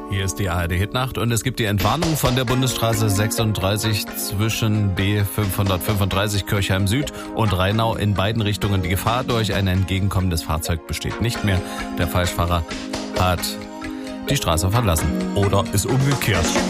Hier ist die ARD Hitnacht und es gibt die Entwarnung von der Bundesstraße 36 zwischen B535 Kirchheim Süd und Rheinau in beiden Richtungen. Die Gefahr durch ein entgegenkommendes Fahrzeug besteht nicht mehr. Der Falschfahrer hat die Straße verlassen oder ist umgekehrt.